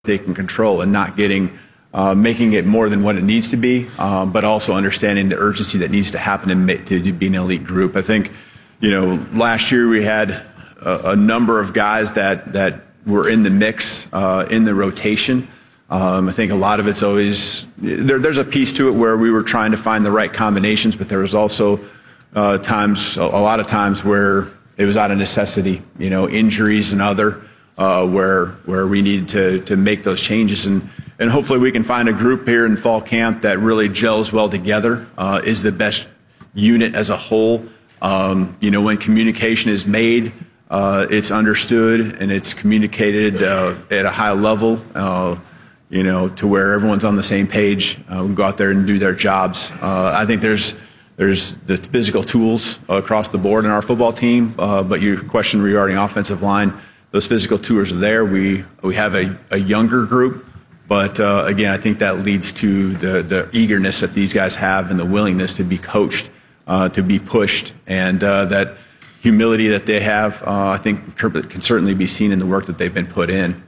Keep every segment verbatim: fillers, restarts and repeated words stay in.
they can control and not getting, uh, making it more than what it needs to be, um, but also understanding the urgency that needs to happen to, make, to be an elite group. I think, you know, last year we had a, a number of guys that, that were in the mix, uh, in the rotation. Um, I think a lot of it's always, there, there's a piece to it where we were trying to find the right combinations, but there was also uh, times, a, a lot of times where it was out of necessity, you know, injuries and other, uh, where where we needed to to make those changes. And, and hopefully we can find a group here in fall camp that really gels well together, uh, is the best unit as a whole. Um, you know, when communication is made, uh, it's understood and it's communicated uh, at a high level, uh, you know, to where everyone's on the same page. Uh, we go out there and do their jobs. Uh, I think there's there's the physical tools across the board in our football team, uh, but your question regarding offensive line, those physical tools are there. We we have a, a younger group, but uh, again, I think that leads to the, the eagerness that these guys have and the willingness to be coached, uh, to be pushed, and uh, that humility that they have, uh, I think can certainly be seen in the work that they've been put in.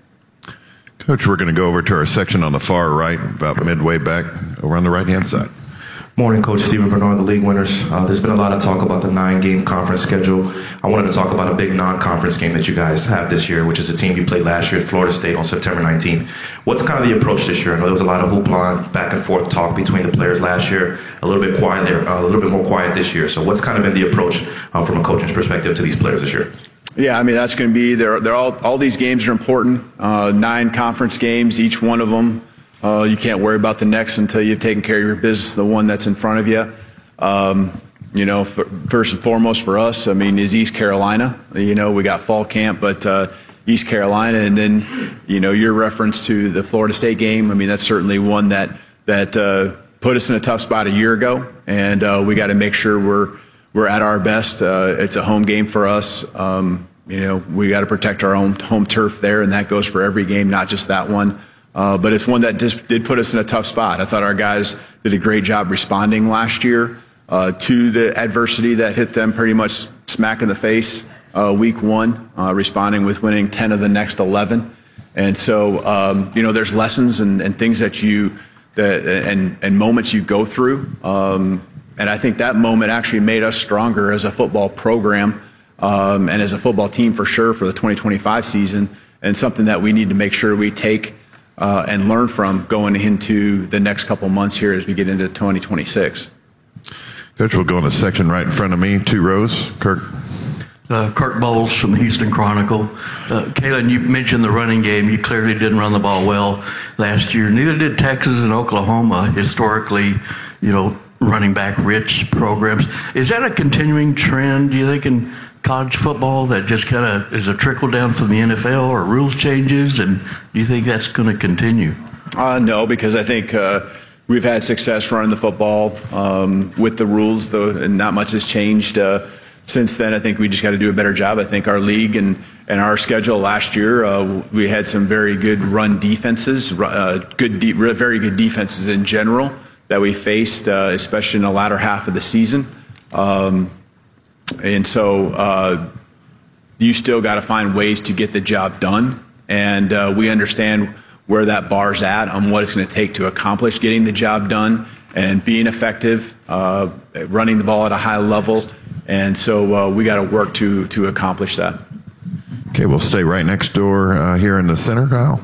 Coach, we're going to go over to our section on the far right, about midway back over on the right-hand side. Morning, Coach Stephen Bernard, the league winners. Uh, there's been a lot of talk about the nine-game conference schedule. I wanted to talk about a big non-conference game that you guys have this year, which is a team you played last year at Florida State on September nineteenth. What's kind of the approach this year? I know there was a lot of hoopla, back and forth talk between the players last year, a little bit quiet there, uh, a little bit more quiet this year. So what's kind of been the approach uh, from a coaching perspective to these players this year? Yeah, I mean, that's going to be, they're, they're all, all these games are important. Uh, nine conference games, each one of them. Uh, you can't worry about the next until you've taken care of your business, the one that's in front of you. Um, you know, for, first and foremost for us, I mean, is East Carolina. You know, we got fall camp, but uh, East Carolina, and then, you know, your reference to the Florida State game, I mean, that's certainly one that, that uh, put us in a tough spot a year ago, and uh, we got to make sure we're we're at our best. Uh, it's a home game for us. Um, you know, we got to protect our own home turf there, and that goes for every game, not just that one. Uh, but it's one that just did put us in a tough spot. I thought our guys did a great job responding last year uh, to the adversity that hit them pretty much smack in the face uh, week one, uh, responding with winning ten of the next eleven. And so, um, you know, there's lessons and, and things that you, that, and, and moments you go through. Um, and I think that moment actually made us stronger as a football program um, and as a football team for sure for the twenty twenty-five season, and something that we need to make sure we take Uh, and learn from going into the next couple months here as we get into twenty twenty-six. Coach, we'll go in the section right in front of me, two rows. Kirk. Uh, Kirk Bowles from the Houston Chronicle. Uh, Kalen, you mentioned the running game. You clearly didn't run the ball well last year. Neither did Texas and Oklahoma, historically, you know, running back rich programs. Is that a continuing trend, do you think, in college football, that just kind of is a trickle down from the N F L, or rules changes, and do you think that's going to continue? Uh, no, because I think uh, we've had success running the football um, with the rules, though, and not much has changed uh, since then. I think we just got to do a better job. I think our league and, and our schedule last year, uh, we had some very good run defenses, uh, good, de- very good defenses in general that we faced, uh, especially in the latter half of the season. Um, And so uh, you still got to find ways to get the job done. And uh, we understand where that bar's at on what it's going to take to accomplish getting the job done and being effective, uh, running the ball at a high level. And so uh, we got to work to to accomplish that. Okay, we'll stay right next door uh, here in the center aisle.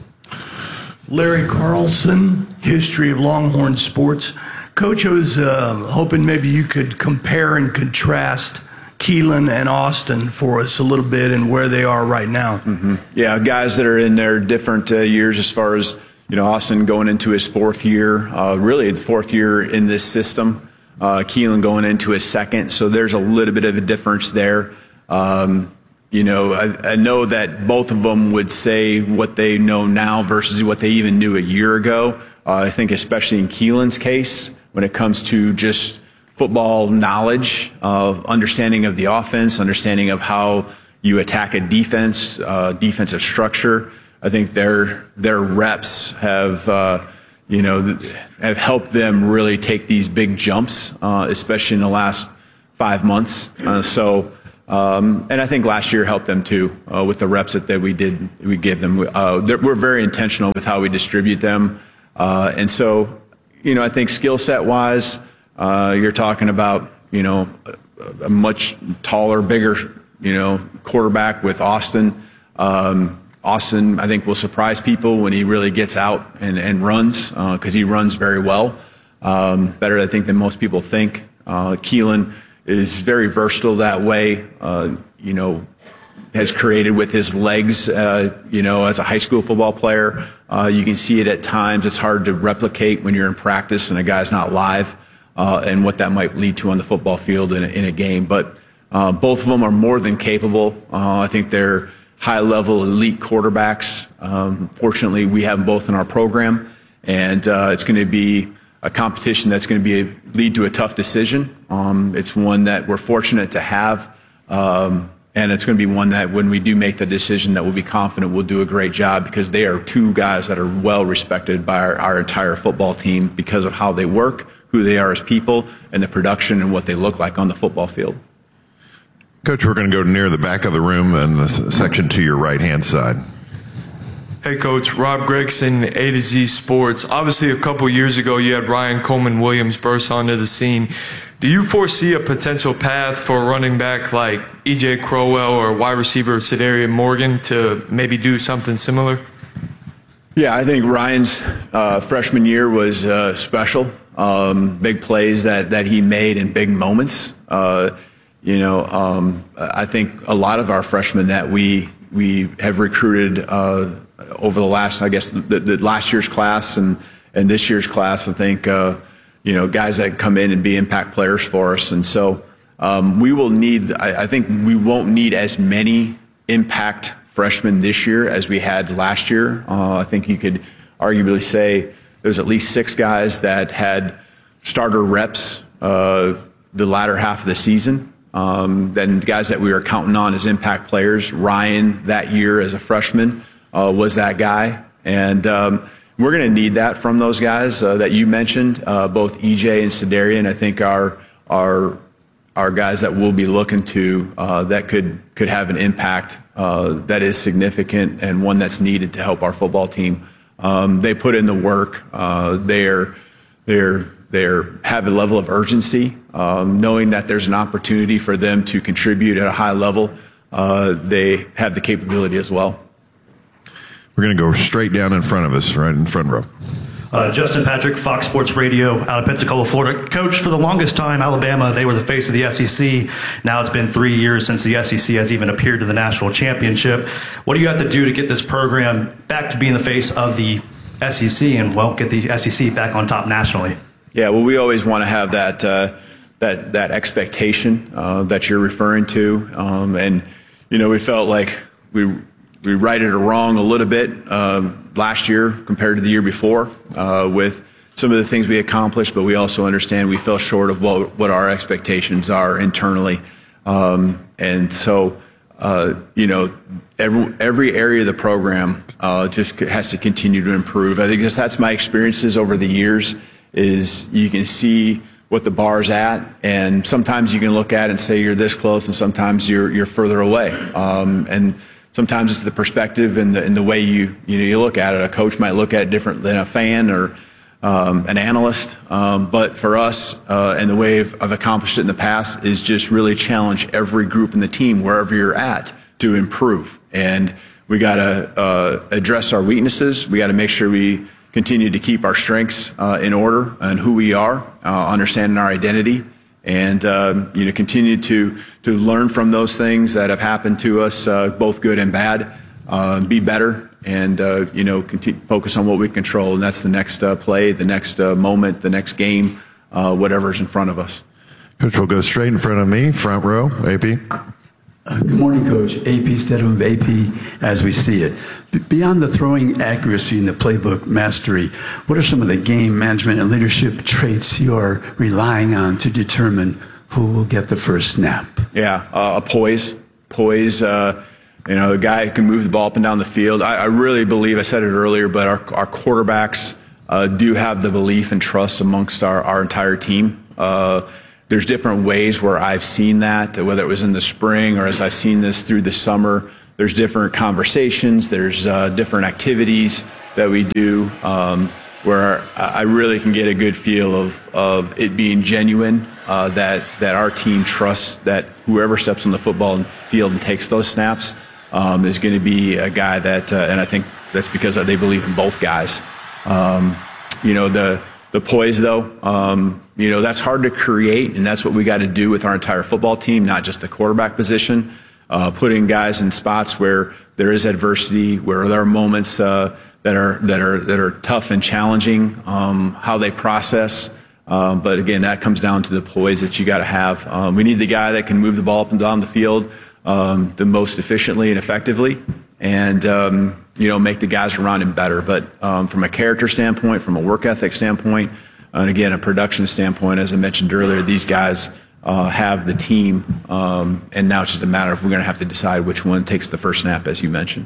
Larry Carlson, History of Longhorn Sports. Coach, I was uh, hoping maybe you could compare and contrast Keelan and Austin for us a little bit and where they are right now. Mm-hmm. Yeah, guys that are in their different uh, years as far as, you know, Austin going into his fourth year, uh, really the fourth year in this system. Uh, Keelan going into his second, so there's a little bit of a difference there. Um, you know, I, I know that both of them would say what they know now versus what they even knew a year ago. Uh, I think especially in Keelan's case, when it comes to just football knowledge, of understanding of the offense, understanding of how you attack a defense, uh, defensive structure. I think their their reps have, uh, you know, have helped them really take these big jumps, uh, especially in the last five months. Uh, so Um, and I think last year helped them too uh, with the reps that, that we did we gave them. Uh, we're very intentional with how we distribute them, uh, and so you know I think skill set wise, uh, you're talking about you know a, a much taller, bigger you know quarterback with Austin. Um, Austin, I think, will surprise people when he really gets out and, and runs because uh, he runs very well, um, better I think than most people think. Uh, Keelan is very versatile that way, uh, you know, has created with his legs, uh, you know, as a high school football player. Uh, you can see it at times. It's hard to replicate when you're in practice and a guy's not live uh, and what that might lead to on the football field in a, in a game. But uh, both of them are more than capable. Uh, I think they're high-level elite quarterbacks. Um, fortunately, we have them both in our program, and uh, it's going to be a competition that's going to be a, lead to a tough decision. Um, it's one that we're fortunate to have, um, and it's going to be one that when we do make the decision that we'll be confident we'll do a great job because they are two guys that are well respected by our, our entire football team because of how they work, who they are as people, and the production and what they look like on the football field. Coach, we're going to go near the back of the room and the section to your right-hand side. Hey, Coach. Rob Gregson, A to Z Sports. Obviously, a couple years ago, you had Ryan Coleman-Williams burst onto the scene. Do you foresee a potential path for a running back like E J Crowell or wide receiver Cedarian Morgan to maybe do something similar? Yeah, I think Ryan's uh, freshman year was uh, special. Um, big plays that, that he made in big moments. Uh, you know, um, I think a lot of our freshmen that we we have recruited uh, over the last, I guess, the, the last year's class and, and this year's class, I think, uh, you know, guys that come in and be impact players for us. And so um, we will need, I, I think we won't need as many impact freshmen this year as we had last year. Uh, I think you could arguably say there's at least six guys that had starter reps uh, the latter half of the season. Um, then guys that we were counting on as impact players. Ryan that year as a freshman uh, was that guy. And um, we're going to need that from those guys uh, that you mentioned, uh, both E J and Cedarian. I think are, are, are guys that we'll be looking to uh, that could, could have an impact uh, that is significant and one that's needed to help our football team. Um, they put in the work. Uh, they're, they're, they're have a level of urgency, um, knowing that there's an opportunity for them to contribute at a high level. Uh, they have the capability as well. We're going to go straight down in front of us, right in front row. Uh, Justin Patrick, Fox Sports Radio, out of Pensacola, Florida. Coach, for the longest time, Alabama, they were the face of the S E C. Now it's been three years since the S E C has even appeared to the national championship. What do you have to do to get this program back to being the face of the S E C and, well, get the S E C back on top nationally? Yeah, well, we always want to have that uh, that that expectation uh, that you're referring to, um, and you know, we felt like we we righted it wrong a little bit uh, last year compared to the year before uh, with some of the things we accomplished, but we also understand we fell short of what what our expectations are internally, um, and so uh, you know, every every area of the program uh, just has to continue to improve. I think that's, that's my experiences over the years. Is you can see what the bar's at, and sometimes you can look at it and say you're this close, and sometimes you're you're further away. Um, and sometimes it's the perspective and the, and the way you you know you look at it. A coach might look at it different than a fan or um, an analyst. Um, but for us, uh, and the way I've, I've accomplished it in the past is just really challenge every group in the team wherever you're at to improve. And we got to uh, address our weaknesses. We got to make sure we continue to keep our strengths uh, in order and who we are, uh, understanding our identity, and uh, you know continue to to learn from those things that have happened to us, uh, both good and bad. Uh, be better, and uh, you know continue, focus on what we control, and that's the next uh, play, the next uh, moment, the next game, uh, whatever's in front of us. Coach, we'll go straight in front of me, front row, A P. Uh, good morning, Coach. A P Stedham of A P as we see it. B- beyond the throwing accuracy and the playbook mastery, what are some of the game management and leadership traits you're relying on to determine who will get the first snap? Yeah, uh, a poise. Poise, uh, you know, the guy who can move the ball up and down the field. I, I really believe, I said it earlier, but our, our quarterbacks uh, do have the belief and trust amongst our, our entire team. Uh, there's different ways where I've seen that, whether it was in the spring or as I've seen this through the summer. There's different conversations, there's uh, different activities that we do um, where I really can get a good feel of, of it being genuine, uh, that, that our team trusts that whoever steps on the football field and takes those snaps um, is going to be a guy that, uh, and I think that's because they believe in both guys. Um, you know, the, the poise, though, um, you know, that's hard to create, and that's what we got to do with our entire football team, not just the quarterback position. Uh, putting guys in spots where there is adversity, where there are moments uh, that are that are that are tough and challenging, um, how they process. Um, but again, that comes down to the poise that you got to have. Um, we need the guy that can move the ball up and down the field um, the most efficiently and effectively, and um, you know, make the guys around him better. But um, from a character standpoint, from a work ethic standpoint, and again, a production standpoint, as I mentioned earlier, these guys Uh, have the team, um, and now it's just a matter of we're going to have to decide which one takes the first snap, as you mentioned.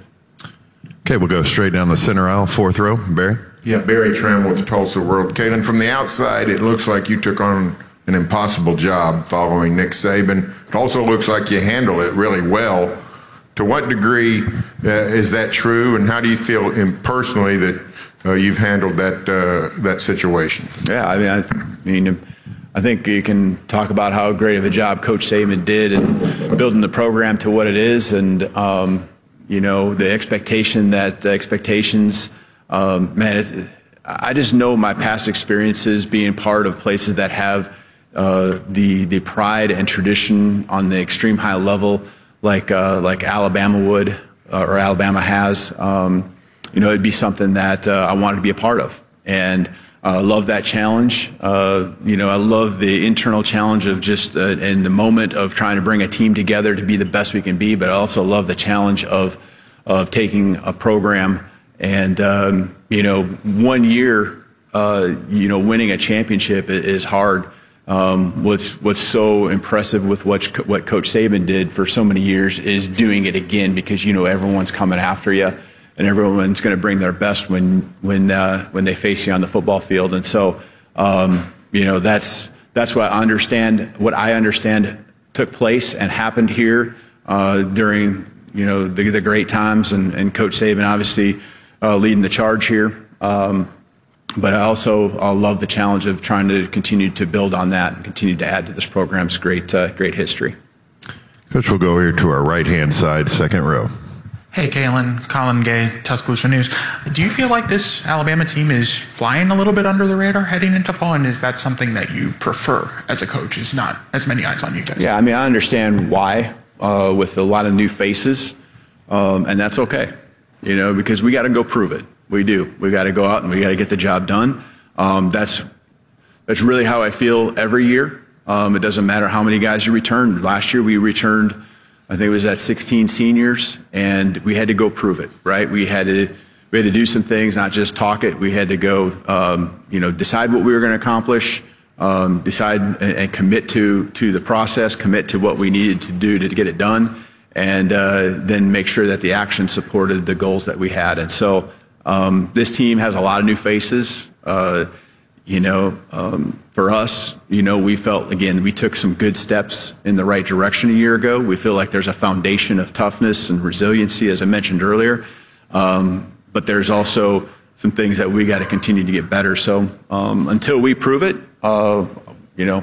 Okay, we'll go straight down the center aisle, fourth row. Barry? Yeah, Barry Tram with the Tulsa World. Kalen, from the outside, it looks like you took on an impossible job following Nick Saban. It also looks like you handle it really well. To what degree uh, is that true, and how do you feel in, personally that uh, you've handled that uh, that situation? Yeah, I mean, I, I mean, I think you can talk about how great of a job Coach Saban did in building the program to what it is, and um, you know, the expectation that uh, expectations. Um, man, it's, I just know my past experiences being part of places that have uh, the the pride and tradition on the extreme high level, like uh, like Alabama would uh, or Alabama has. Um, you know, it'd be something that uh, I wanted to be a part of, and I uh, love that challenge. Uh, you know, I love the internal challenge of just uh, in the moment of trying to bring a team together to be the best we can be, but I also love the challenge of of taking a program and, um, you know, one year, uh, you know, winning a championship is hard. Um, what's what's so impressive with what what Coach Saban did for so many years is doing it again, because, you know, everyone's coming after you. And everyone's going to bring their best when when uh, when they face you on the football field, and so um, you know, that's that's what I understand. What I understand took place and happened here uh, during, you know, the, the great times, and, and Coach Saban obviously uh, leading the charge here. Um, but I also uh, love the challenge of trying to continue to build on that and continue to add to this program's great uh, great history. Coach, we'll go here to our right hand side, second row. Hey, Kalen, Colin Gay, Tuscaloosa News. Do you feel like this Alabama team is flying a little bit under the radar heading into fall, and is that something that you prefer as a coach, is not as many eyes on you guys? Yeah, I mean, I understand why uh, with a lot of new faces, um, and that's okay, you know, because we got to go prove it. We do. We got to go out and we got to get the job done. Um, that's that's really how I feel every year. Um, it doesn't matter how many guys you return. Last year we returned, I think it was at sixteen seniors, and we had to go prove it, right? We had to we had to do some things, not just talk it. We had to go, um, you know, decide what we were going to accomplish, um, decide and, and commit to to the process, commit to what we needed to do to get it done, and uh, then make sure that the action supported the goals that we had. And so um, this team has a lot of new faces. Uh, You know, um, for us, you know, we felt, again, we took some good steps in the right direction a year ago. We feel like there's a foundation of toughness and resiliency, as I mentioned earlier. Um, but there's also some things that we got to continue to get better. So um, until we prove it, uh, you know,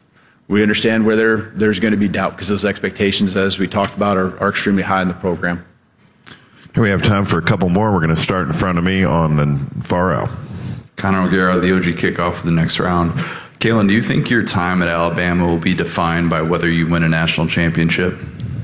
we understand where there, there's going to be doubt, because those expectations, as we talked about, are, are extremely high in the program. Here we have time for a couple more. We're going to start in front of me on the far out. Connor O'Gara, the O G kickoff for the next round. Kalen, do you think your time at Alabama will be defined by whether you win a national championship?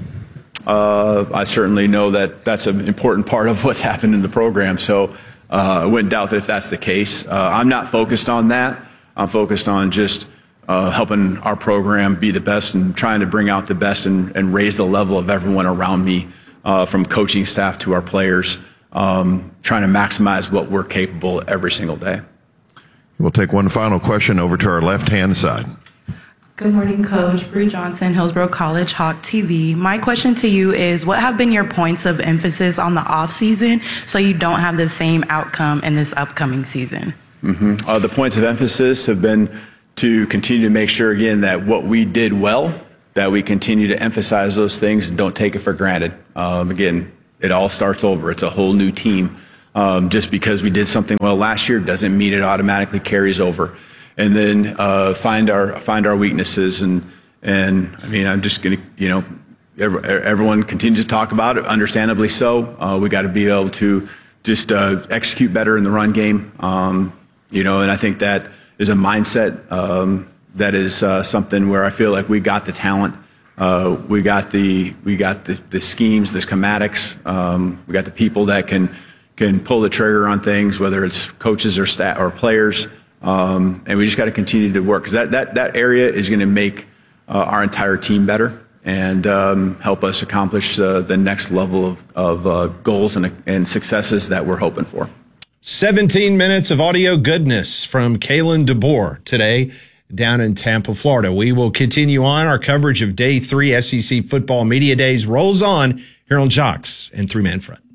Uh, I certainly know that that's an important part of what's happened in the program, so uh, I wouldn't doubt that if that's the case. Uh, I'm not focused on that. I'm focused on just uh, helping our program be the best and trying to bring out the best and, and raise the level of everyone around me, uh, from coaching staff to our players. Um, trying to maximize what we're capable every single day. We'll take one final question over to our left-hand side. Good morning, Coach. Bree Johnson, Hillsborough College, Hawk T V. My question to you is, what have been your points of emphasis on the off-season so you don't have the same outcome in this upcoming season? Mm-hmm. Uh, the points of emphasis have been to continue to make sure, again, that what we did well, that we continue to emphasize those things and don't take it for granted. Um, again, it all starts over. It's a whole new team. Um, just because we did something well last year doesn't mean it automatically carries over. And then uh, find our find our weaknesses. And and I mean, I'm just going to, you know, every, everyone continues to talk about it, understandably so. Uh, we got to be able to just uh, execute better in the run game. Um, you know, and I think that is a mindset um, that is uh, something where I feel like we got the talent. Uh, we got the we got the, the schemes, the schematics. Um, we got the people that can can pull the trigger on things, whether it's coaches or staff or players. Um, and we just got to continue to work because that, that, that area is going to make uh, our entire team better and um, help us accomplish uh, the next level of, of uh, goals and, and successes that we're hoping for. seventeen minutes of audio goodness from Kalen DeBoer today down in Tampa, Florida. We will continue on. Our coverage of day three S E C football media days rolls on here on Jocks and Three Man Front.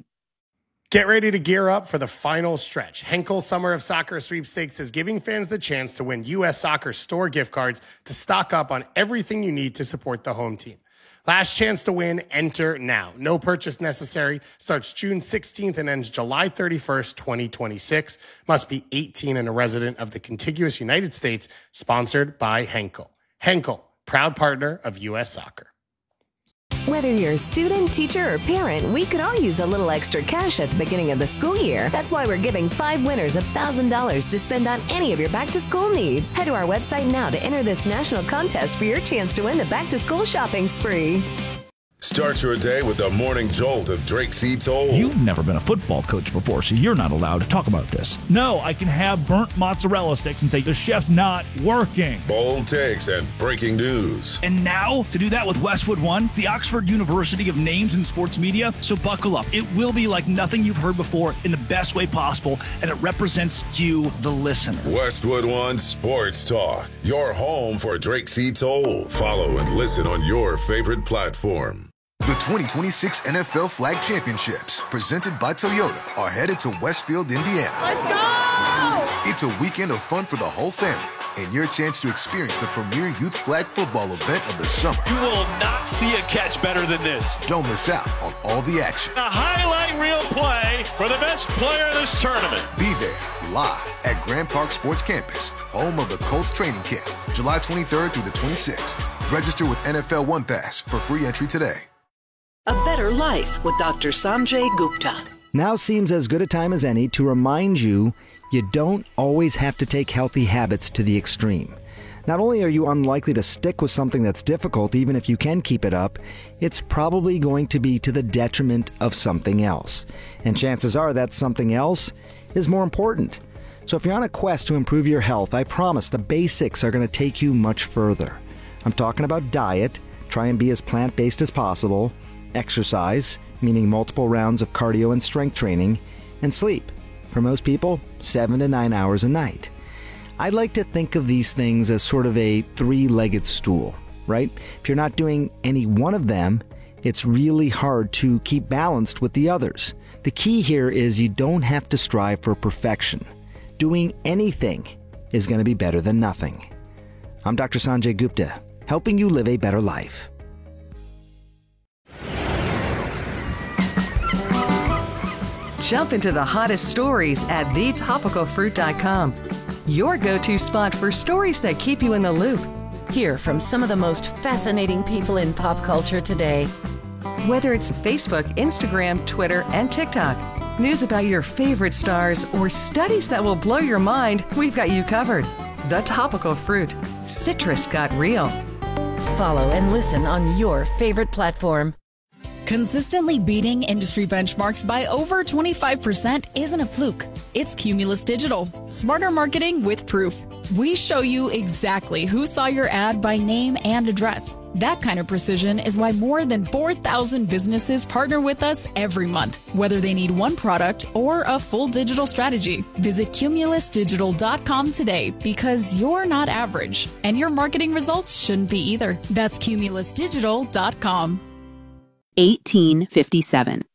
Get ready to gear up for the final stretch. Henkel Summer of Soccer Sweepstakes is giving fans the chance to win U S Soccer store gift cards to stock up on everything you need to support the home team. Last chance to win, enter now. No purchase necessary. Starts June sixteenth and ends July thirty-first, twenty twenty-six. Must be eighteen and a resident of the contiguous United States. Sponsored by Henkel. Henkel, proud partner of U S Soccer. Whether you're a student, teacher, or parent, we could all use a little extra cash at the beginning of the school year. That's why we're giving five winners one thousand dollars to spend on any of your back-to-school needs. Head to our website now to enter this national contest for your chance to win the back-to-school shopping spree. Start your day with the morning jolt of Drake C. Toll. You've never been a football coach before, so you're not allowed to talk about this. No, I can have burnt mozzarella sticks and say the chef's not working. Bold takes and breaking news. And now, to do that with Westwood One, the Oxford University of Names in Sports Media. So buckle up. It will be like nothing you've heard before in the best way possible, and it represents you, the listener. Westwood One Sports Talk, your home for Drake C. Toll. Follow and listen on your favorite platform. The twenty twenty-six N F L Flag Championships, presented by Toyota, are headed to Westfield, Indiana. Let's go! It's a weekend of fun for the whole family and your chance to experience the premier youth flag football event of the summer. You will not see a catch better than this. Don't miss out on all the action. A highlight reel play for the best player of this tournament. Be there live at Grand Park Sports Campus, home of the Colts training camp, July twenty-third through the twenty-sixth. Register with N F L One Pass for free entry today. A Better Life with Doctor Sanjay Gupta. Now seems as good a time as any to remind you you don't always have to take healthy habits to the extreme. Not only are you unlikely to stick with something that's difficult, even if you can keep it up, it's probably going to be to the detriment of something else. And chances are that something else is more important. So if you're on a quest to improve your health, I promise the basics are going to take you much further. I'm talking about diet, try and be as plant-based as possible, exercise, meaning multiple rounds of cardio and strength training, and sleep. For most people, seven to nine hours a night. I like to think of these things as sort of a three-legged stool, right? If you're not doing any one of them, it's really hard to keep balanced with the others. The key here is you don't have to strive for perfection. Doing anything is going to be better than nothing. I'm Doctor Sanjay Gupta, helping you live a better life. Jump into the hottest stories at the topical fruit dot com. Your go-to spot for stories that keep you in the loop. Hear from some of the most fascinating people in pop culture today. Whether it's Facebook, Instagram, Twitter, and TikTok, news about your favorite stars, or studies that will blow your mind, we've got you covered. The Topical Fruit. Citrus got real. Follow and listen on your favorite platform. Consistently beating industry benchmarks by over twenty-five percent isn't a fluke. It's Cumulus Digital. Smarter marketing with proof. We show you exactly who saw your ad by name and address. That kind of precision is why more than four thousand businesses partner with us every month, whether they need one product or a full digital strategy. Visit cumulus digital dot com today because you're not average, and your marketing results shouldn't be either. That's cumulus digital dot com. eighteen fifty-seven.